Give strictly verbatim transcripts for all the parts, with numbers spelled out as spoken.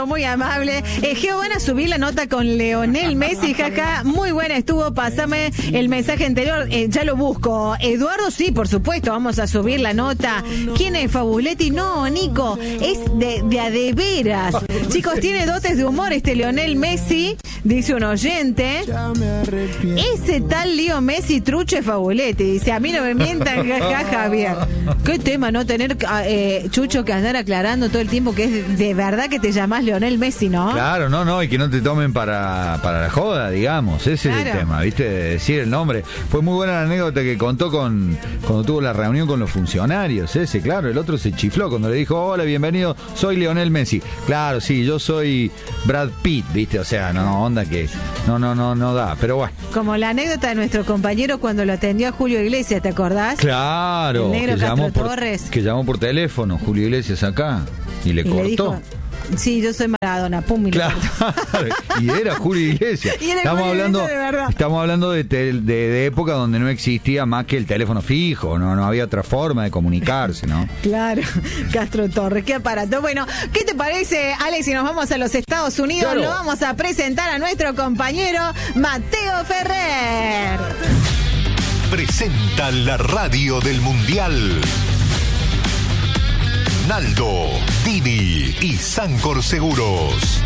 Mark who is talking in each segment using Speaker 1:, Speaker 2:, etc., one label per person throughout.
Speaker 1: Muy amable. Eh, Geo, van a subir la nota con Leonel Messi, jaja. Muy buena estuvo. Pásame el mensaje anterior. Eh, ya lo busco. Eduardo, sí, por supuesto. Vamos a subir la nota. ¿Quién es Fabuletti? No, Nico. Es de, de a de veras. Chicos, tiene dotes de humor este Leonel Messi, dice un oyente. Ese tal Leo Messi truche Fabuletti. Dice, a mí no me mientan, jaja, Javier. Qué tema, ¿no? Tener, eh, Chucho, que andar aclarando todo el tiempo que es de verdad que te llamás Leonel Messi, ¿no?
Speaker 2: Claro, no, no, y que no te tomen para, para la joda, digamos. Ese claro. es el tema, ¿viste? Decir el nombre. Fue muy buena la anécdota que contó con cuando tuvo la reunión con los funcionarios. Ese, claro, el otro se chifló cuando le dijo, hola, bienvenido, soy Leonel Messi. Claro, sí, yo soy Brad Pitt, ¿viste? O sea, no, no, onda que no, no, no, no da, pero bueno.
Speaker 1: Como la anécdota de nuestro compañero cuando lo atendió a Julio Iglesias, ¿te acordás?
Speaker 2: Claro.
Speaker 1: El negro
Speaker 2: que
Speaker 1: Castro
Speaker 2: llamó por,
Speaker 1: Torres.
Speaker 2: Que llamó por teléfono Julio Iglesias acá y le y cortó. Le dijo,
Speaker 1: sí, yo soy Maradona, pum, y
Speaker 2: claro. Y era Julio Iglesias.
Speaker 1: Y era
Speaker 2: estamos
Speaker 1: Julio
Speaker 2: hablando,
Speaker 1: Iglesias de verdad.
Speaker 2: Estamos hablando de, de, de época donde no existía más que el teléfono fijo, no, no había otra forma de comunicarse, ¿no?
Speaker 1: Claro, Castro Torres, qué aparato. Bueno, ¿qué te parece, Alex, si nos vamos a los Estados Unidos? Claro. Lo vamos a presentar a nuestro compañero Mateo Ferrer.
Speaker 3: Presenta la radio del Mundial. Naldo, Dini y Sancor Seguros.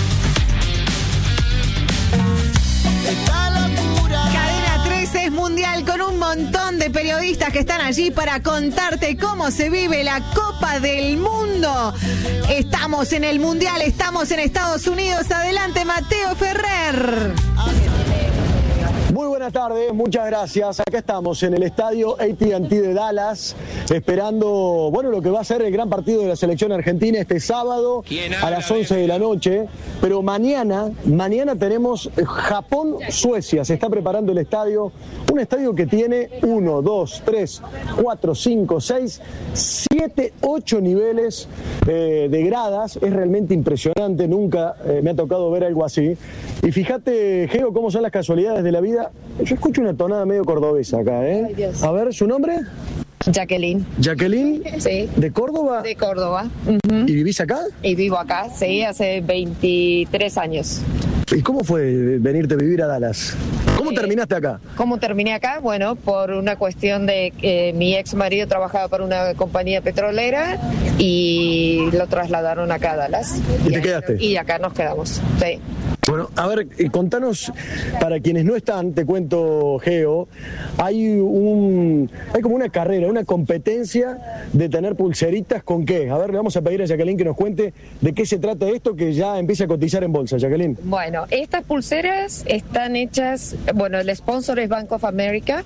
Speaker 1: Cadena tres es mundial con un montón de periodistas que están allí para contarte cómo se vive la Copa del Mundo. Estamos en el mundial, estamos en Estados Unidos. Adelante, Mateo Ferrer.
Speaker 4: Muy buenas tardes, muchas gracias. Acá estamos en el estadio A T and T de Dallas, esperando, bueno, lo que va a ser el gran partido de la selección argentina este sábado a las once de la noche. Pero mañana, mañana tenemos Japón-Suecia. Se está preparando el estadio, un estadio que tiene uno, dos, tres, cuatro, cinco, seis, siete, ocho niveles eh, de gradas. Es realmente impresionante, nunca eh, me ha tocado ver algo así. Y fíjate, Geo, cómo son las casualidades de la vida. Yo escucho una tonada medio cordobesa acá, ¿eh?
Speaker 5: Ay, Dios.
Speaker 4: A ver, ¿su nombre?
Speaker 5: Jacqueline.
Speaker 4: ¿Jacqueline?
Speaker 5: Sí.
Speaker 4: ¿De Córdoba?
Speaker 5: De Córdoba. Uh-huh.
Speaker 4: ¿Y vivís acá?
Speaker 5: Y vivo acá, sí, hace veintitrés años.
Speaker 4: ¿Y cómo fue venirte a vivir a Dallas? ¿Cómo eh, terminaste acá?
Speaker 5: ¿Cómo terminé acá? Bueno, por una cuestión de que mi ex marido trabajaba para una compañía petrolera y lo trasladaron acá a Dallas.
Speaker 4: ¿Y,
Speaker 5: y
Speaker 4: te
Speaker 5: ahí,
Speaker 4: quedaste?
Speaker 5: Y acá nos quedamos, sí.
Speaker 4: Bueno, a ver, contanos, para quienes no están, te cuento, Geo, hay un, hay como una carrera, una competencia de tener pulseritas con qué. A ver, le vamos a pedir a Jacqueline que nos cuente de qué se trata esto que ya empieza a cotizar en bolsa, Jacqueline.
Speaker 5: Bueno, estas pulseras están hechas, bueno, el sponsor es Bank of America.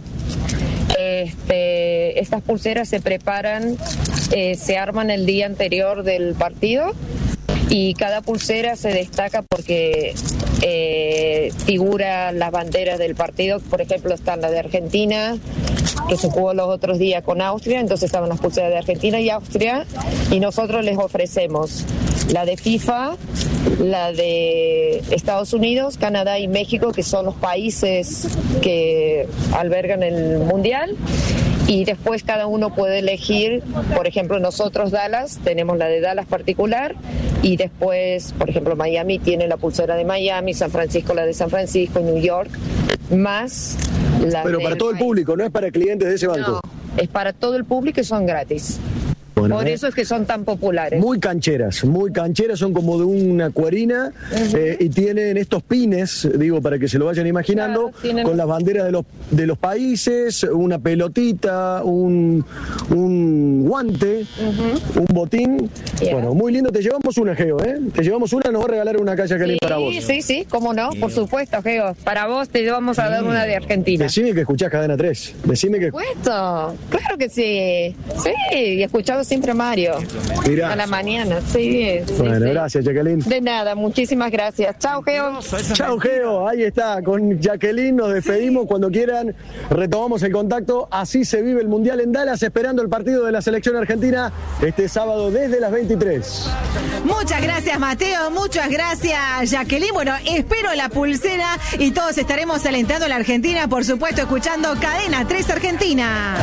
Speaker 5: Este, estas pulseras se preparan, eh, se arman el día anterior del partido. Y cada pulsera se destaca porque eh, figura las banderas del partido. Por ejemplo, está la de Argentina, que se jugó los otros días con Austria, entonces estaban las pulseras de Argentina y Austria, y nosotros les ofrecemos la de FIFA, la de Estados Unidos, Canadá y México, que son los países que albergan el Mundial. Y después cada uno puede elegir, por ejemplo, nosotros Dallas, tenemos la de Dallas particular, y después, por ejemplo, Miami tiene la pulsera de Miami, San Francisco la de San Francisco, New York, más la
Speaker 4: Pero para todo el público, no es para clientes de ese banco.
Speaker 5: No, es para todo el público y son gratis.
Speaker 4: Bueno,
Speaker 5: Por
Speaker 4: eh.
Speaker 5: eso es que son tan populares.
Speaker 4: Muy cancheras, muy cancheras, son como de una cuerina, uh-huh. eh, y tienen estos pines, digo, para que se lo vayan imaginando, claro, tienen... con las banderas de los, de los países, una pelotita, un, un guante, uh-huh. un botín. Yeah. Bueno, muy lindo, te llevamos una, Geo, ¿eh? Te llevamos una, nos va a regalar una calle Jacqueline, sí, para vos.
Speaker 5: Sí, sí, sí, cómo no, por supuesto, Geo. Para vos te vamos a dar una de Argentina.
Speaker 4: Decime que escuchás Cadena tres, decime que...
Speaker 5: Por supuesto, claro que sí. Sí, y escuchamos siempre a Mario. Mirá. A la mañana, sí. sí
Speaker 4: bueno,
Speaker 5: sí.
Speaker 4: Gracias, Jacqueline.
Speaker 5: De nada, muchísimas gracias. Chao, Geo.
Speaker 4: Chao, Geo. Ahí está, con Jacqueline nos despedimos. Sí. Cuando quieran, retomamos el contacto. Así se vive el Mundial en Dallas, esperando el partido de la selección argentina este sábado desde las veintitrés.
Speaker 1: Muchas gracias, Mateo. Muchas gracias, Jacqueline. Bueno, espero la pulsera y todos estaremos alentando a la Argentina, por supuesto, escuchando Cadena tres Argentina.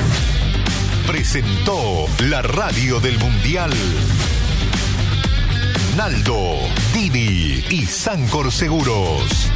Speaker 3: Presentó la radio del Mundial. Naldo, Didi y Sancor Seguros.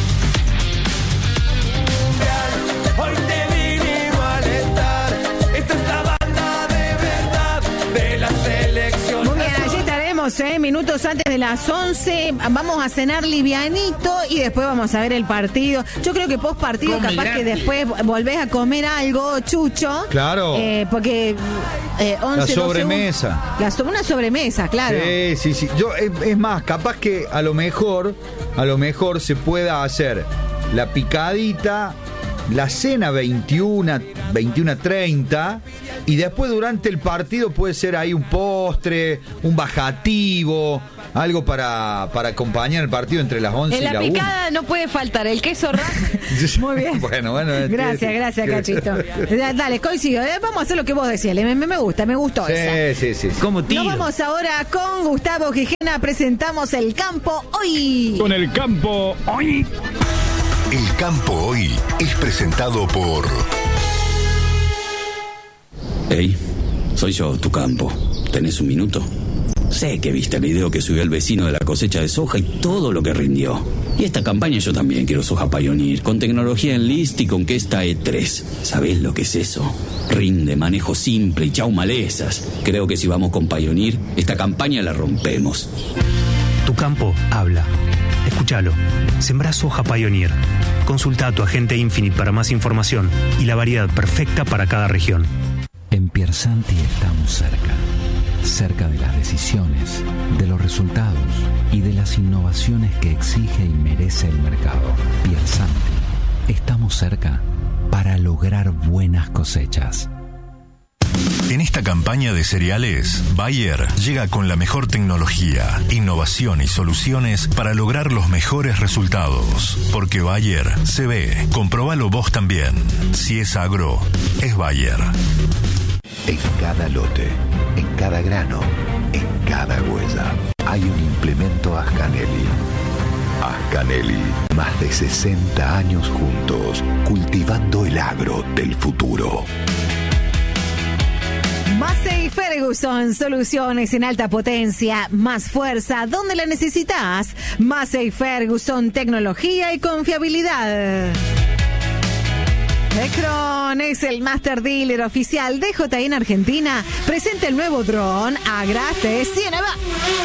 Speaker 6: Hoy te vinimos a alentar. Esta es la banda de verdad de la selección.
Speaker 1: Muy bien, allí estaremos, ¿eh? Minutos antes de las once. Vamos a cenar livianito y después vamos a ver el partido. Yo creo que post partido,
Speaker 2: Come
Speaker 1: capaz
Speaker 2: gratis.
Speaker 1: que después volvés a comer algo, Chucho.
Speaker 2: Claro.
Speaker 1: Eh, porque eh, once,
Speaker 2: La
Speaker 1: doce,
Speaker 2: sobremesa.
Speaker 1: un- la so- una sobremesa, claro.
Speaker 2: Sí, sí, sí. Yo, es, es más, capaz que a lo mejor, a lo mejor se pueda hacer la picadita, la cena veintiuna, veintiuna treinta, y después durante el partido puede ser ahí un postre, un bajativo, algo para, para acompañar el partido entre las once
Speaker 7: En
Speaker 2: y
Speaker 7: la
Speaker 2: la una.
Speaker 7: picada no puede faltar el queso raja.
Speaker 1: Muy bien.
Speaker 2: Bueno, bueno.
Speaker 1: Gracias,
Speaker 2: este-
Speaker 1: gracias, Cachito. Da- Dale, coincido. Eh, Vamos a hacer lo que vos decías. Me, me- me gusta, me gustó esa.
Speaker 2: Sí, sí, sí, sí.
Speaker 8: Como tiro.
Speaker 1: Nos vamos ahora con Gustavo Gijena. Presentamos el campo hoy.
Speaker 8: Con el campo hoy.
Speaker 3: El campo hoy es presentado por
Speaker 9: Hey, soy yo, tu campo. ¿Tenés un minuto? Sé que viste el video que subió el vecino de la cosecha de soja y todo lo que rindió. Y esta campaña yo también quiero soja Pioneer, con tecnología en list y con que esta E tres. ¿Sabés lo que es eso? Rinde, manejo simple y chau malezas. Creo que si vamos con Pioneer, esta campaña la rompemos.
Speaker 10: Tu campo habla. Escúchalo. Sembrá soja Pioneer. Consulta a tu agente Infinite para más información y la variedad perfecta para cada región.
Speaker 11: En Piersanti estamos cerca. Cerca de las decisiones, de los resultados y de las innovaciones que exige y merece el mercado. Piersanti. Estamos cerca para lograr buenas cosechas.
Speaker 3: En esta campaña de cereales, Bayer llega con la mejor tecnología, innovación y soluciones para lograr los mejores resultados. Porque Bayer se ve. Comprobalo vos también. Si es agro, es Bayer.
Speaker 12: En cada lote, en cada grano, en cada huella, hay un implemento Ascanelli. Ascanelli, más de sesenta años juntos, cultivando el agro del futuro.
Speaker 1: Massey Ferguson, soluciones en alta potencia, más fuerza, donde la necesitas. Massey Ferguson, tecnología y confiabilidad. Tecron es el Master Dealer oficial de J I en Argentina. Presenta el nuevo dron Agra T cien. Va.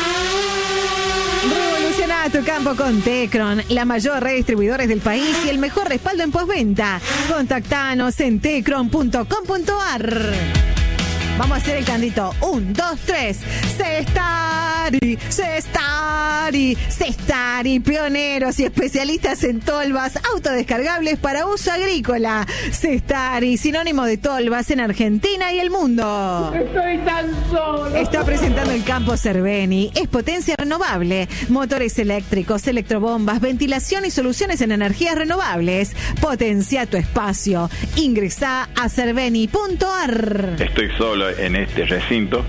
Speaker 1: Revoluciona tu campo con Tecron, la mayor red de distribuidores del país y el mejor respaldo en postventa. Contactanos en tecron punto com punto ar. Vamos a hacer el cantito. Un, dos, tres. Cestari, Cestari, Cestari, pioneros y especialistas en tolvas autodescargables para uso agrícola. Cestari, sinónimo de tolvas en Argentina y el mundo.
Speaker 6: Estoy tan solo.
Speaker 1: Está presentando el campo Cerveni. Es potencia renovable, motores eléctricos, electrobombas, ventilación y soluciones en energías renovables. Potencia tu espacio. Ingresá a cerveni punto ar.
Speaker 13: Estoy solo en este recinto.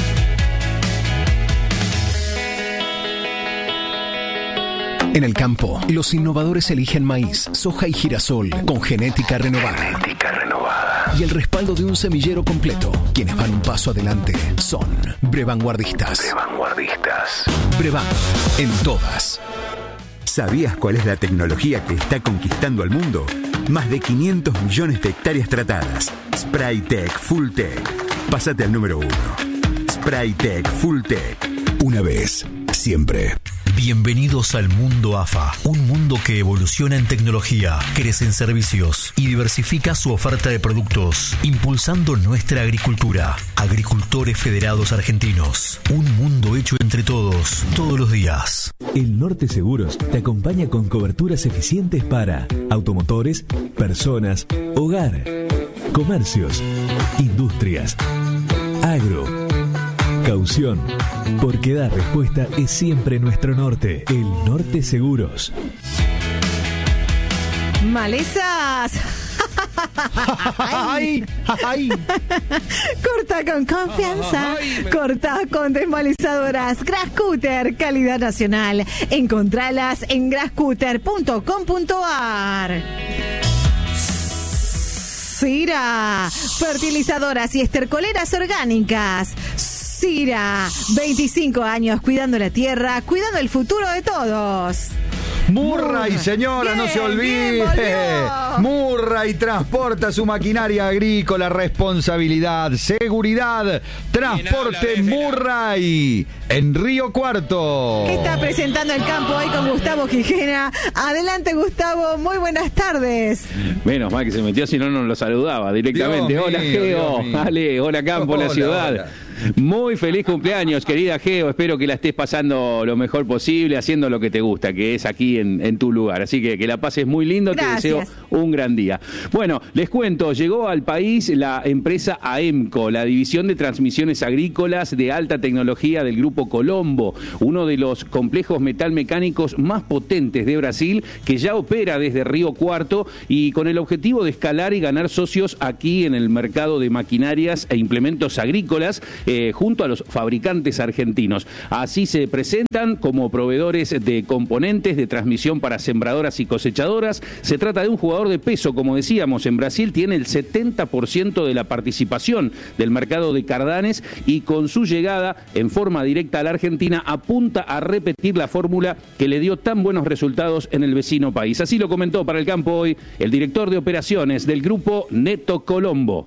Speaker 14: En el campo, los innovadores eligen maíz, soja y girasol con genética renovada.
Speaker 12: Genética renovada.
Speaker 14: Y el respaldo de un semillero completo. Quienes van un paso adelante son Brevanguardistas.
Speaker 12: Brevanguardistas.
Speaker 14: Brevan, en todas.
Speaker 15: ¿Sabías cuál es la tecnología que está conquistando al mundo? Más de quinientos millones de hectáreas tratadas. Spraytec Fulltech. Pásate al número uno. Spraytec Fulltech.
Speaker 16: Una vez, siempre. Bienvenidos al mundo A F A, un mundo que evoluciona en tecnología, crece en servicios y diversifica su oferta de productos, impulsando nuestra agricultura. Agricultores Federados Argentinos, un mundo hecho entre todos, todos los días.
Speaker 17: El Norte Seguros te acompaña con coberturas eficientes para automotores, personas, hogar, comercios, industrias, agro. Caución, porque dar respuesta es siempre nuestro norte. El Norte Seguros.
Speaker 1: Malezas.
Speaker 2: Ay, ay.
Speaker 1: Corta con confianza. Corta con desmalizadoras. Grasscutter, calidad nacional. Encontralas en grasscutter punto com punto ar. Cira, fertilizadoras y estercoleras orgánicas. Cira, veinticinco años cuidando la tierra, cuidando el futuro de todos.
Speaker 2: Murray, señora, bien, no se olvide. Murray transporta su maquinaria agrícola, responsabilidad, seguridad. Transporte Murray en Río Cuarto.
Speaker 1: ¿Qué está presentando el campo hoy con Gustavo Gijena? Adelante, Gustavo, muy buenas tardes.
Speaker 18: Menos mal que se metió, si no, no lo saludaba directamente.
Speaker 2: Dios
Speaker 18: hola,
Speaker 2: mío,
Speaker 18: Geo. Ale, hola, campo,
Speaker 2: hola,
Speaker 18: la ciudad.
Speaker 2: Hola.
Speaker 18: Muy feliz cumpleaños, querida Geo. Espero que la estés pasando lo mejor posible, haciendo lo que te gusta, que es aquí en, en tu lugar. Así que que la pases muy lindo. Gracias. Te deseo un gran día. Bueno, les cuento, llegó al país la empresa AEMCO, la división de transmisiones agrícolas de alta tecnología del Grupo Colombo, uno de los complejos metalmecánicos más potentes de Brasil, que ya opera desde Río Cuarto y con el objetivo de escalar y ganar socios aquí en el mercado de maquinarias e implementos agrícolas, Eh, junto a los fabricantes argentinos. Así se presentan como proveedores de componentes de transmisión para sembradoras y cosechadoras. Se trata de un jugador de peso, como decíamos, en Brasil tiene el setenta por ciento de la participación del mercado de cardanes y con su llegada en forma directa a la Argentina apunta a repetir la fórmula que le dio tan buenos resultados en el vecino país. Así lo comentó para el campo hoy el director de operaciones del grupo Neto Colombo.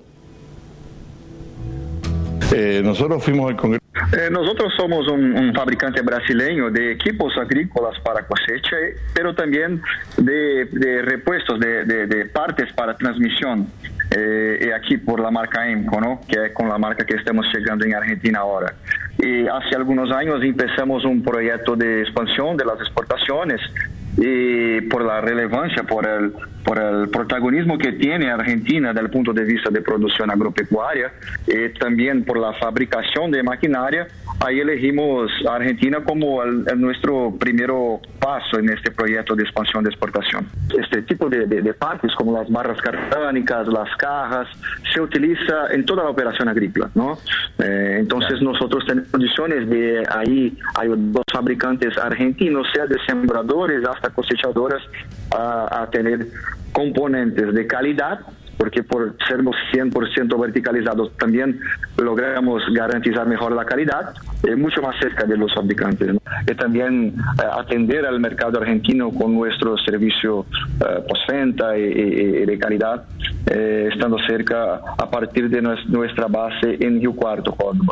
Speaker 19: Eh, nosotros fuimos al Congreso. Eh, nosotros somos un, un fabricante brasileño de equipos agrícolas para cosecha, pero también de, de repuestos, de, de, de partes para transmisión. Eh, aquí por la marca AEMCO, ¿no? Que es con la marca que estamos llegando en Argentina ahora. Y hace algunos años empezamos un proyecto de expansión de las exportaciones y por la relevancia, por el, por el protagonismo que tiene Argentina desde el punto de vista de producción agropecuaria y también por la fabricación de maquinaria, ahí elegimos a Argentina como el, el nuestro primero paso en este proyecto de expansión de exportación. Este tipo de, de, de partes, como las barras cardánicas, las cajas, se utiliza en toda la operación agrícola, ¿no? Eh, entonces nosotros tenemos condiciones de ahí, hay dos fabricantes argentinos, sea de sembradores hasta cosechadoras, a, a tener componentes de calidad, porque por sermos cien por ciento verticalizados también logramos garantizar mejor la calidad, eh, mucho más cerca de los fabricantes, ¿no? Y también eh, atender al mercado argentino con nuestro servicio eh, postventa y, y, y de calidad, eh, estando cerca a partir de nuestra base en Río Cuarto, Córdoba.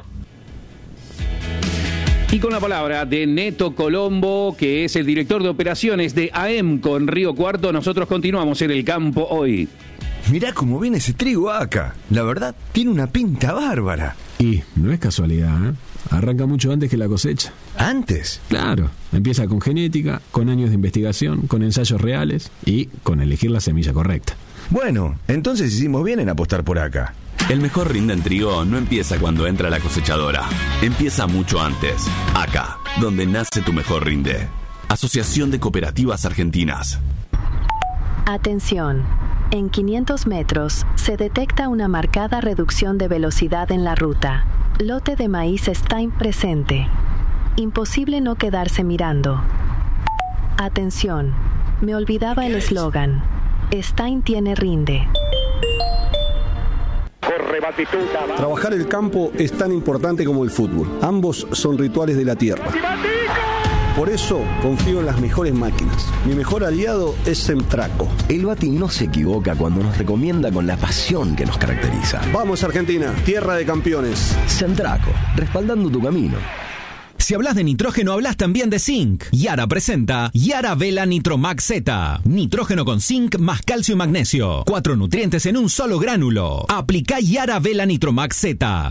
Speaker 18: Y con la palabra de Neto Colombo, que es el director de operaciones de AEMCO en Río Cuarto, nosotros continuamos en el campo hoy.
Speaker 20: Mirá cómo viene ese trigo acá. La verdad, tiene una pinta bárbara.
Speaker 21: Y no es casualidad, ¿eh? Arranca mucho antes que la cosecha.
Speaker 20: ¿Antes?
Speaker 21: Claro. Empieza con genética, con años de investigación, con ensayos reales y con elegir la semilla correcta.
Speaker 20: Bueno, entonces hicimos bien en apostar por acá.
Speaker 22: El mejor rinde en trigo no empieza cuando entra la cosechadora. Empieza mucho antes. Acá, donde nace tu mejor rinde. Asociación de Cooperativas Argentinas.
Speaker 23: Atención. En quinientos metros se detecta una marcada reducción de velocidad en la ruta. Lote de maíz Stein presente. Imposible no quedarse mirando. Atención. Me olvidaba el eslogan. Stein tiene rinde.
Speaker 24: Trabajar el campo es tan importante como el fútbol. Ambos son rituales de la tierra. Por eso confío en las mejores máquinas. Mi mejor aliado es Semtraco.
Speaker 25: El Bati no se equivoca cuando nos recomienda con la pasión que nos caracteriza.
Speaker 24: Vamos Argentina, tierra de campeones.
Speaker 25: Semtraco, respaldando tu camino.
Speaker 26: Si hablas de nitrógeno, hablas también de zinc. Yara presenta Yara Vela Nitromax Z. Nitrógeno con zinc más calcio y magnesio. Cuatro nutrientes en un solo gránulo. Aplica Yara Vela Nitromax Z.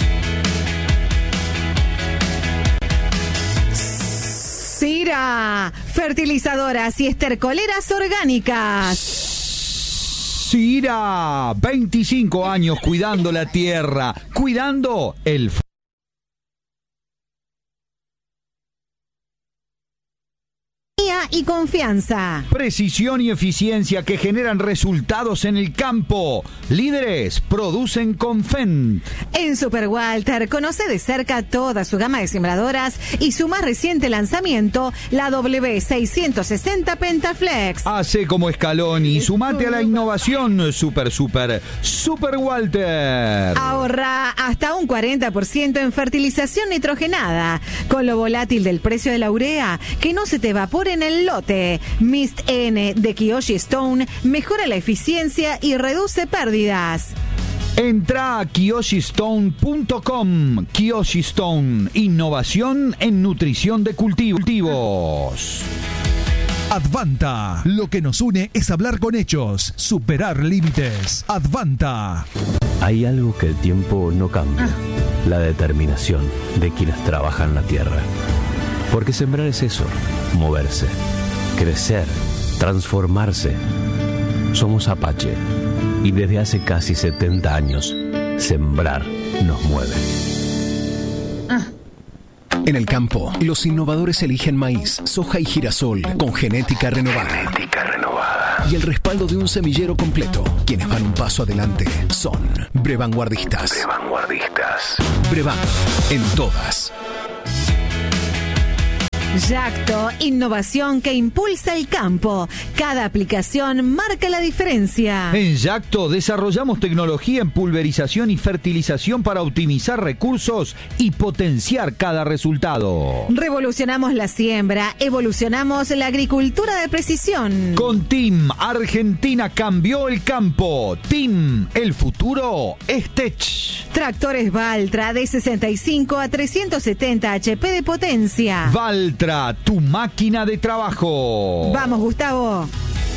Speaker 1: Cira, fertilizadoras y estercoleras orgánicas.
Speaker 2: Cira, veinticinco años cuidando la tierra, cuidando el
Speaker 1: y confianza.
Speaker 2: Precisión y eficiencia que generan resultados en el campo. Líderes producen con Fendt.
Speaker 1: En Super Walter, conoce de cerca toda su gama de sembradoras y su más reciente lanzamiento, la W seiscientos sesenta Pentaflex.
Speaker 2: Hace como escalón y sumate a la innovación. Super, super, Super Walter.
Speaker 1: Ahorra hasta un cuarenta por ciento en fertilización nitrogenada. Con lo volátil del precio de la urea, que no se te evapore en el lote. Mist N de Kiyoshi Stone mejora la eficiencia y reduce pérdidas.
Speaker 2: Entra a kiyoshi stone punto com. Kiyoshi Stone, innovación en nutrición de cultivos.
Speaker 4: Advanta. Lo que nos une es hablar con hechos, superar límites. Advanta.
Speaker 5: Hay algo que el tiempo no cambia. La determinación de quienes trabajan la tierra. Porque sembrar es eso, moverse, crecer, transformarse. Somos Apache y desde hace casi setenta años, sembrar nos mueve.
Speaker 14: En el campo, los innovadores eligen maíz, soja y girasol con genética renovada.
Speaker 12: Genética renovada.
Speaker 14: Y el respaldo de un semillero completo. Quienes van un paso adelante son Brevanguardistas.
Speaker 12: Brevanguardistas.
Speaker 14: Brevan, en todas.
Speaker 1: Yacto, innovación que impulsa el campo. Cada aplicación marca la diferencia.
Speaker 2: En Yacto desarrollamos tecnología en pulverización y fertilización para optimizar recursos y potenciar cada resultado.
Speaker 1: Revolucionamos la siembra, evolucionamos la agricultura de precisión.
Speaker 2: Con Team, Argentina cambió el campo. Team, el futuro es Tech.
Speaker 1: Tractores Valtra de sesenta y cinco a trescientos setenta H P de potencia.
Speaker 2: Valtra, tu máquina de trabajo.
Speaker 1: Vamos, Gustavo.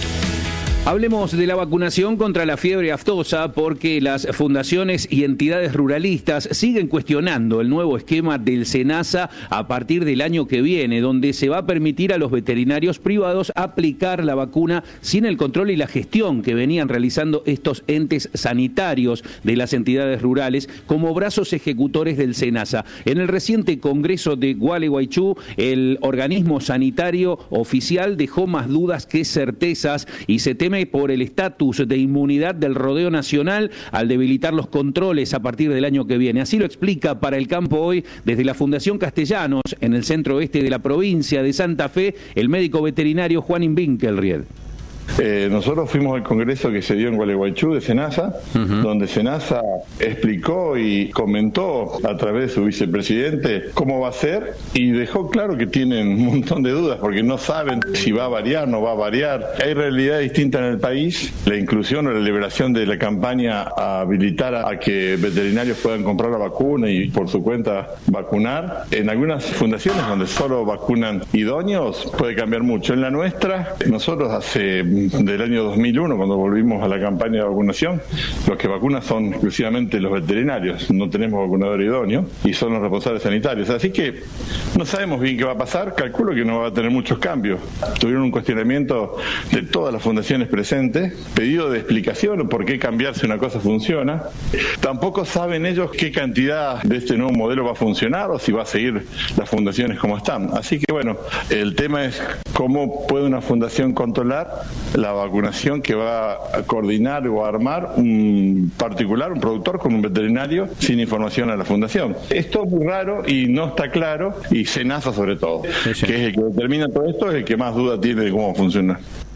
Speaker 18: Hablemos de la vacunación contra la fiebre aftosa porque las fundaciones y entidades ruralistas siguen cuestionando el nuevo esquema del SENASA a partir del año que viene, donde se va a permitir a los veterinarios privados aplicar la vacuna sin el control y la gestión que venían realizando estos entes sanitarios de las entidades rurales como brazos ejecutores del SENASA. En el reciente congreso de Gualeguaychú, el organismo sanitario oficial dejó más dudas que certezas y se teme por el estatus de inmunidad del rodeo nacional al debilitar los controles a partir del año que viene. Así lo explica para el campo hoy desde la Fundación Castellanos, en el centro oeste de la provincia de Santa Fe, el médico veterinario Juan Winkelried.
Speaker 7: Eh, nosotros fuimos al congreso que se dio en Gualeguaychú de SENASA, uh-huh. donde SENASA explicó y comentó a través de su vicepresidente cómo va a ser y dejó claro que tienen un montón de dudas porque no saben si va a variar, no va a variar. Hay realidades distintas en el país. La inclusión o la liberación de la campaña a habilitar a, a que veterinarios puedan comprar la vacuna y por su cuenta vacunar. En algunas fundaciones donde solo vacunan idóneos puede cambiar mucho. En la nuestra, nosotros hace del año dos mil uno, cuando volvimos a la campaña de vacunación, los que vacunan son exclusivamente los veterinarios, no tenemos vacunador idóneo y son los responsables sanitarios, así que no sabemos bien qué va a pasar, calculo que no va a tener muchos cambios. Tuvieron un cuestionamiento de todas las fundaciones presentes, pedido de explicación por qué cambiar si una cosa funciona. Tampoco saben ellos qué cantidad de este nuevo modelo va a funcionar o si va a seguir las fundaciones como están, así que bueno, el tema es cómo puede una fundación controlar la vacunación que va a coordinar o a armar un particular, un productor con un veterinario sin información a la fundación. Esto es muy raro y no está claro, y SENASA sobre todo, sí, sí. que es el que determina todo esto, es el que más duda tiene de cómo funciona.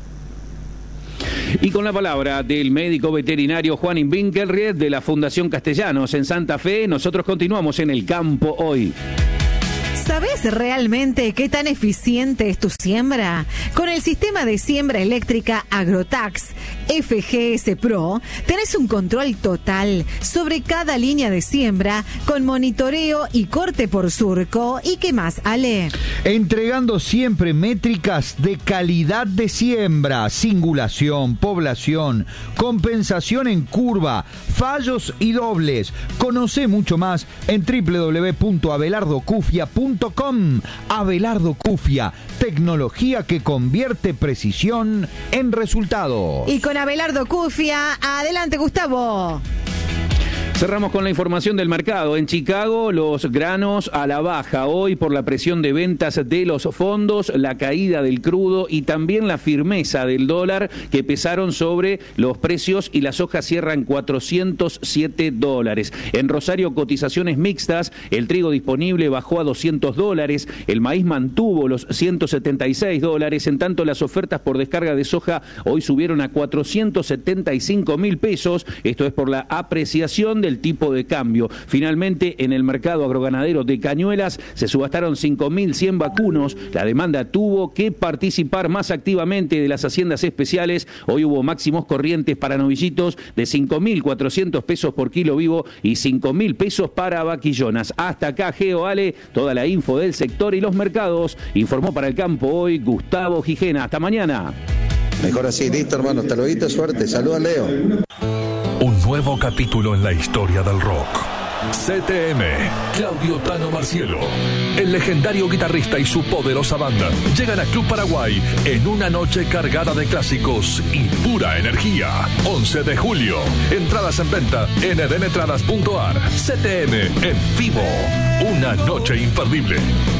Speaker 18: Y con la palabra del médico veterinario Juan Winkelried de la Fundación Castellanos en Santa Fe, nosotros continuamos en el campo hoy.
Speaker 1: ¿Sabes realmente qué tan eficiente es tu siembra? Con el sistema de siembra eléctrica Agrotax F G S Pro, tenés un control total sobre cada línea de siembra con monitoreo y corte por surco. ¿Y qué más, Ale?
Speaker 2: Entregando siempre métricas de calidad de siembra, singulación, población, compensación en curva, fallos y dobles. Conoce mucho más en doble u doble u doble u punto abelardo cufia punto com. Abelardo Cufia, tecnología que convierte precisión en resultados.
Speaker 1: Y con Abelardo Cufia, adelante, Gustavo.
Speaker 18: Cerramos con la información del mercado. En Chicago, los granos a la baja hoy por la presión de ventas de los fondos, la caída del crudo y también la firmeza del dólar que pesaron sobre los precios, y la soja cierra en cuatrocientos siete dólares. En Rosario, cotizaciones mixtas. El trigo disponible bajó a doscientos dólares, el maíz mantuvo los ciento setenta y seis dólares, en tanto las ofertas por descarga de soja hoy subieron a cuatrocientos setenta y cinco mil pesos. Esto es por la apreciación del tipo de cambio. Finalmente, en el mercado agroganadero de Cañuelas se subastaron cinco mil cien vacunos. La demanda tuvo que participar más activamente de las haciendas especiales. Hoy hubo máximos corrientes para novillitos de cinco mil cuatrocientos pesos por kilo vivo y cinco mil pesos para vaquillonas. Hasta acá, Geo, Ale, toda la info del sector y los mercados. Informó para el campo hoy Gustavo Gijena. Hasta mañana.
Speaker 3: Mejor así, listo, hermano. Hasta luego, suerte. Saludos, Leo.
Speaker 6: Un nuevo capítulo en la historia del rock. C T M, Claudio Tano Marcielo, el legendario guitarrista y su poderosa banda llegan a Club Paraguay en una noche cargada de clásicos y pura energía. once de julio, entradas en venta en edenetradas punto ar. C T M en vivo, una noche imperdible.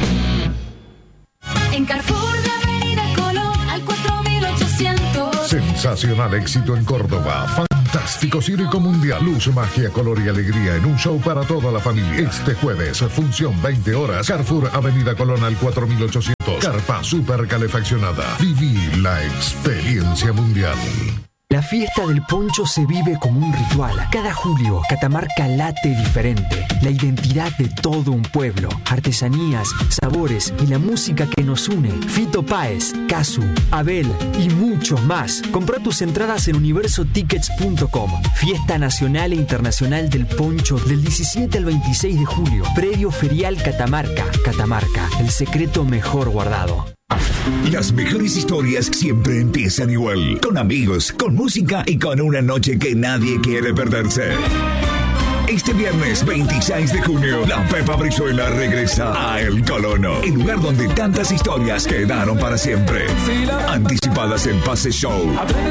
Speaker 8: En Carrefour de Avenida Colón al cuatro mil ochocientos.
Speaker 9: Sensacional éxito en Córdoba. Fantástico Circo Mundial. Luz, magia, color y alegría en un show para toda la familia. Este jueves, función veinte horas. Carrefour Avenida Colón al cuatro mil ochocientos. Carpa super calefaccionada. Viví la experiencia mundial.
Speaker 10: La fiesta del poncho se vive como un ritual. Cada julio, Catamarca late diferente. La identidad de todo un pueblo. Artesanías, sabores y la música que nos une. Fito Páez, Casu, Abel y muchos más. Compra tus entradas en universo tickets punto com. Fiesta nacional e internacional del poncho del diecisiete al veintiséis de julio. Predio ferial Catamarca. Catamarca, el secreto mejor guardado.
Speaker 11: Las mejores historias siempre empiezan igual, con amigos, con música y con una noche que nadie quiere perderse. Este viernes veintiséis de junio, la Pepa Brizuela regresa a El Colono, el lugar donde tantas historias quedaron para siempre. Anticipadas en Pase Show.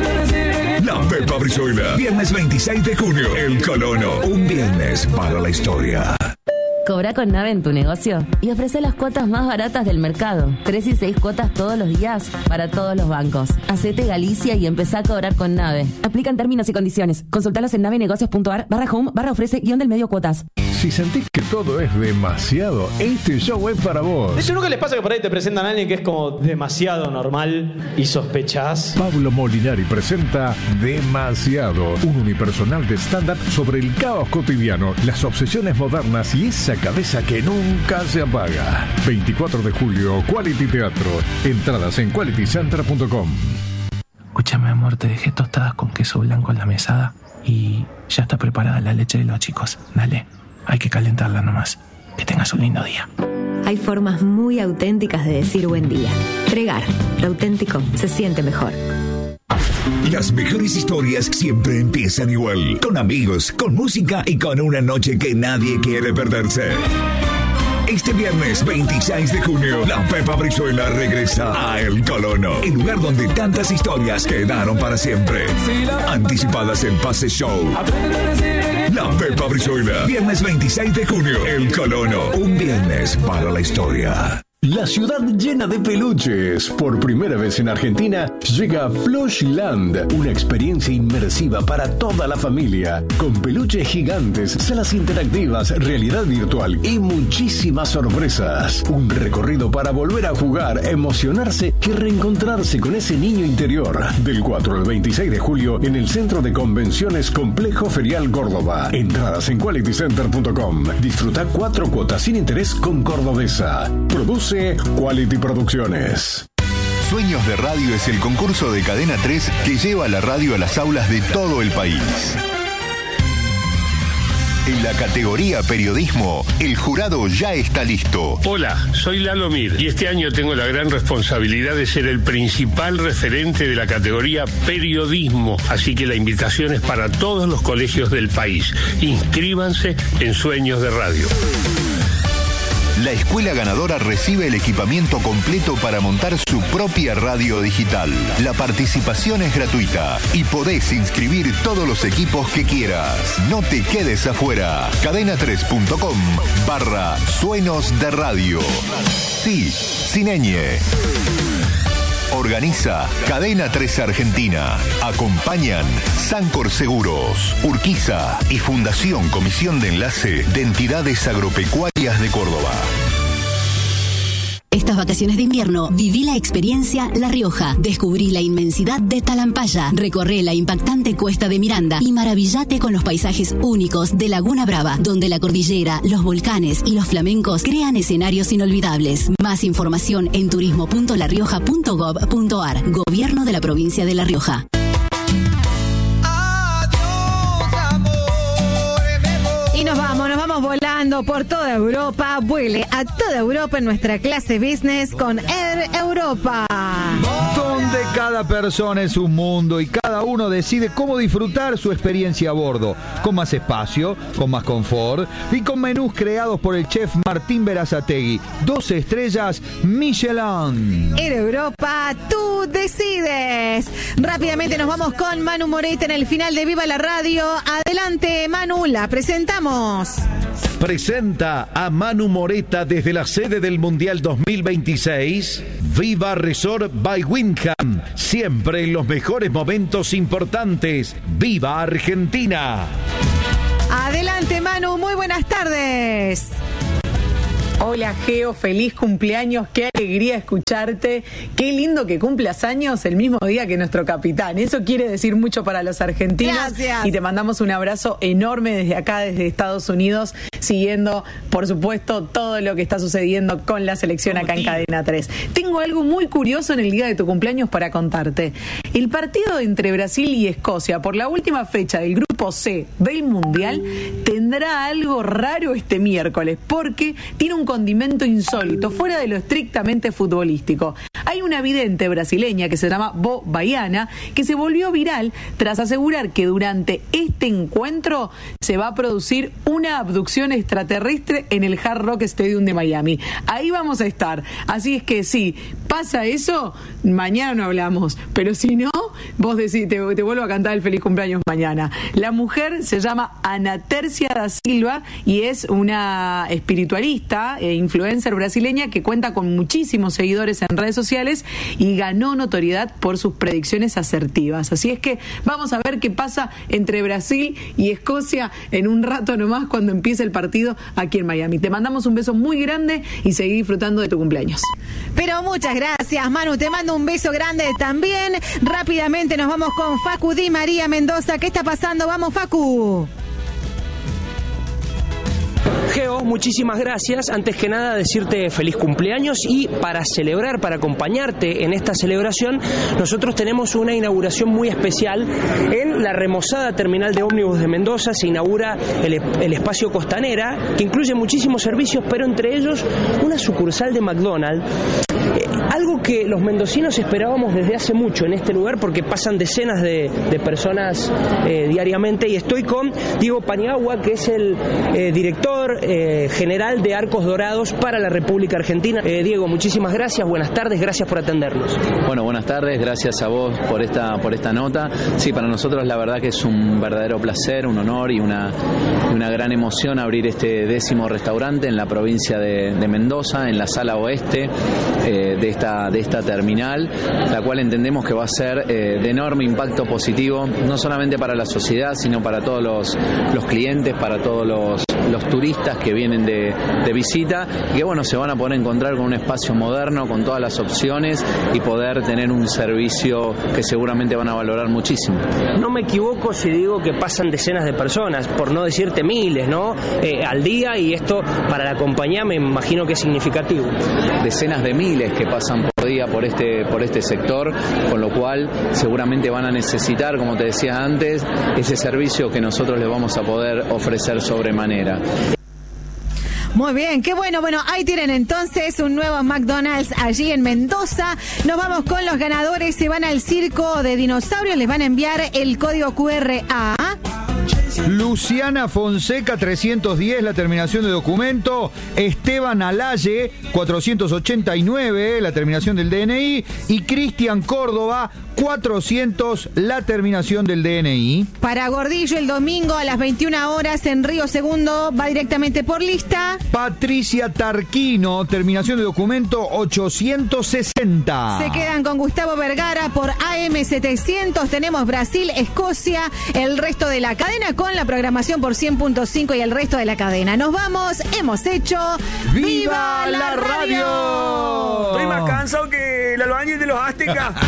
Speaker 11: La Pepa Brizuela, viernes veintiséis de junio, El Colono, un viernes para la historia.
Speaker 27: Cobra con Nave en tu negocio y ofrece las cuotas más baratas del mercado. Tres y seis cuotas todos los días para todos los bancos. Hacete Galicia y empezá a cobrar con Nave. Aplican términos y condiciones. Consultalos en navenegocios punto ar barra home barra ofrece guión del medio cuotas.
Speaker 28: Si sentís que todo es demasiado, este show es para vos.
Speaker 29: ¿De hecho nunca les pasa que por ahí te presentan a alguien que es como demasiado normal y sospechás?
Speaker 28: Pablo Molinari presenta Demasiado, un unipersonal de stand-up sobre el caos cotidiano, las obsesiones modernas y esa cabeza que nunca se apaga. veinticuatro de julio, Quality Teatro. Entradas en quality center punto com.
Speaker 30: Escúchame, amor, te dejé tostadas con queso blanco en la mesada y ya está preparada la leche de los chicos. Dale, hay que calentarla nomás. Que tengas un lindo día.
Speaker 31: Hay formas muy auténticas de decir buen día. Tregar, lo auténtico se siente mejor.
Speaker 11: Las mejores historias siempre empiezan igual, con amigos, con música y con una noche que nadie quiere perderse. Este viernes veintiséis de junio, la Pepa Brizuela regresa a El Colono, el lugar donde tantas historias quedaron para siempre. Anticipadas en Pase Show. La Pepa Brizuela, viernes veintiséis de junio, El Colono, un viernes para la historia.
Speaker 6: La ciudad llena de peluches. Por primera vez en Argentina llega Plushland, una experiencia inmersiva para toda la familia, con peluches gigantes, salas interactivas, realidad virtual y muchísimas sorpresas. Un recorrido para volver a jugar, emocionarse y reencontrarse con ese niño interior. Del cuatro al veintiséis de julio en el Centro de Convenciones Complejo Ferial Córdoba. Entradas en quality center punto com. Disfruta cuatro cuotas sin interés con Cordobesa. Produce Quality Producciones.
Speaker 12: Sueños de Radio es el concurso de Cadena tres que lleva la radio a las aulas de todo el país. En la categoría Periodismo, el jurado ya está listo.
Speaker 32: Hola, soy Lalo Mir y este año tengo la gran responsabilidad de ser el principal referente de la categoría Periodismo. Así que la invitación es para todos los colegios del país. Inscríbanse en Sueños de Radio.
Speaker 12: La escuela ganadora recibe el equipamiento completo para montar su propia radio digital. La participación es gratuita y podés inscribir todos los equipos que quieras. No te quedes afuera. cadena tres punto com barra suenos de radio. Sí, sin ñ. Organiza Cadena tres Argentina. Acompañan Sancor Seguros, Urquiza y Fundación Comisión de Enlace de Entidades Agropecuarias de Córdoba.
Speaker 13: Estas vacaciones de invierno, viví la experiencia La Rioja. Descubrí la inmensidad de Talampaya. Recorré la impactante Cuesta de Miranda y maravillate con los paisajes únicos de Laguna Brava, donde la cordillera, los volcanes y los flamencos crean escenarios inolvidables. Más información en turismo punto la rioja punto gob punto ar. Gobierno de la provincia de La Rioja.
Speaker 1: Y nos vamos, nos vamos volando por toda Europa. Vuele a toda Europa en nuestra clase business con Air Europa.
Speaker 2: Donde cada persona es un mundo y cada uno decide cómo disfrutar su experiencia a bordo. Con más espacio, con más confort y con menús creados por el chef Martín Berazategui. Dos estrellas Michelin.
Speaker 1: Air Europa, tú decides. Rápidamente nos vamos con Manu Moreta en el final de Viva la Radio. Adelante, Manu, la presentamos.
Speaker 15: Presenta a Manu Moreta desde la sede del Mundial dos mil veintiséis. Viva Resort by Wyndham. Siempre en los mejores momentos importantes. ¡Viva Argentina!
Speaker 1: Adelante, Manu. Muy buenas tardes.
Speaker 16: Hola Geo, feliz cumpleaños, qué alegría escucharte, qué lindo que cumplas años el mismo día que nuestro capitán, eso quiere decir mucho para los argentinos.
Speaker 1: Gracias.
Speaker 16: Y te mandamos un abrazo enorme desde acá, desde Estados Unidos, siguiendo por supuesto todo lo que está sucediendo con la selección acá en Cadena tres. Tengo algo muy curioso en el día de tu cumpleaños para contarte. El partido entre Brasil y Escocia por la última fecha del grupo C del Mundial tendrá algo raro este miércoles porque tiene un condimento insólito, fuera de lo estrictamente futbolístico. Hay una vidente brasileña que se llama Bo Baiana, que se volvió viral tras asegurar que durante este encuentro se va a producir una abducción extraterrestre en el Hard Rock Stadium de Miami. Ahí vamos a estar. Así es que sí, pasa eso, mañana no hablamos, pero si no, vos decís, te, te vuelvo a cantar el feliz cumpleaños mañana. La mujer se llama Ana Tercia da Silva y es una espiritualista e influencer brasileña que cuenta con muchísimos seguidores en redes sociales y ganó notoriedad por sus predicciones asertivas. Así es que vamos a ver qué pasa entre Brasil y Escocia en un rato nomás cuando empiece el partido aquí en Miami. Te mandamos un beso muy grande y seguí disfrutando de tu cumpleaños.
Speaker 1: Pero muchas gracias, Manu, te mando un beso grande también. Rápidamente nos vamos con Facu Di María Mendoza. ¿Qué está pasando? Vamos, Facu.
Speaker 17: Geo, muchísimas gracias. Antes que nada, decirte feliz cumpleaños y para celebrar, para acompañarte en esta celebración, nosotros tenemos una inauguración muy especial en la remozada terminal de ómnibus de Mendoza. Se inaugura el, el espacio Costanera, que incluye muchísimos servicios, pero entre ellos una sucursal de McDonald's. Eh, algo que los mendocinos esperábamos desde hace mucho en este lugar porque pasan decenas de, de personas eh, diariamente y estoy con Diego Paniagua, que es el eh, director eh, general de Arcos Dorados para la República Argentina. Eh, Diego, muchísimas gracias, buenas tardes, gracias por atendernos.
Speaker 19: Bueno, buenas tardes, gracias a vos por esta, por esta nota. Sí, para nosotros la verdad que es un verdadero placer, un honor y una, una gran emoción abrir este décimo restaurante en la provincia de, de Mendoza, en la sala oeste eh, de esta de esta terminal, la cual entendemos que va a ser eh, de enorme impacto positivo, no solamente para la sociedad, sino para todos los, los clientes, para todos los, los turistas que vienen de, de visita, y que bueno, se van a poder encontrar con un espacio moderno, con todas las opciones y poder tener un servicio que seguramente van a valorar muchísimo.
Speaker 17: No me equivoco si digo que pasan decenas de personas, por no decirte miles, ¿no? Eh, al día, y esto para la compañía me imagino que es significativo.
Speaker 19: Decenas de miles que pasan por día por este por este sector, con lo cual seguramente van a necesitar, como te decía antes, ese servicio que nosotros les vamos a poder ofrecer sobremanera.
Speaker 1: Muy bien, qué bueno. Bueno, ahí tienen entonces un nuevo McDonald's allí en Mendoza. Nos vamos con los ganadores. Se van al circo de dinosaurios. Les van a enviar el código Q R a
Speaker 2: Luciana Fonseca, trescientos diez, la terminación de documento. Esteban Alaye, cuatrocientos ochenta y nueve, la terminación del D N I. Y Cristian Córdoba, cuatrocientos, la terminación del D N I.
Speaker 1: Para Gordillo, el domingo a las veintiuna horas en Río Segundo, va directamente por lista.
Speaker 2: Patricia Tarquino, terminación de documento ochocientos sesenta.
Speaker 1: Se quedan con Gustavo Vergara por A M setecientos. Tenemos Brasil, Escocia, el resto de la cadena con la programación por cien punto cinco y el resto de la cadena. Nos vamos, hemos hecho
Speaker 2: ¡Viva la radio!
Speaker 4: Estoy más cansado que el albañil de los aztecas.